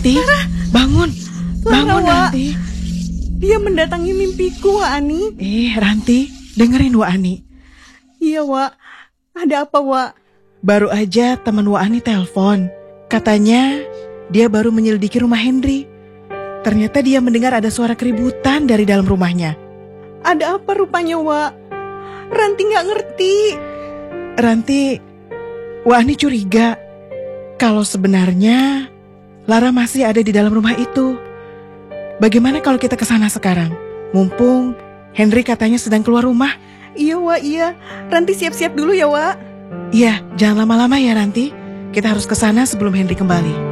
Ranti, bangun. Bangun, Wak. Ranti. Dia mendatangi mimpiku, Wak Ani. Ranti, dengerin Wak Ani. Iya, Wak. Ada apa, Wak? Baru aja teman Wak Ani telepon. Katanya dia baru menyelidiki rumah Henry. Ternyata dia mendengar ada suara keributan dari dalam rumahnya. Ada apa rupanya, Wak? Ranti nggak ngerti. Ranti, Wak Ani curiga kalau sebenarnya Lara masih ada di dalam rumah itu. Bagaimana kalau kita ke sana sekarang? Mumpung Henry katanya sedang keluar rumah. Iya, Wak, iya. Ranti siap-siap dulu ya, Wak. Iya, jangan lama-lama ya Ranti. Kita harus ke sana sebelum Henry kembali.